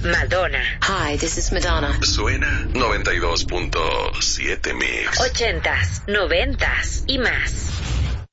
Madonna. Hi, this is Madonna. Suena 92.7 Mix. 80s, 90s y más.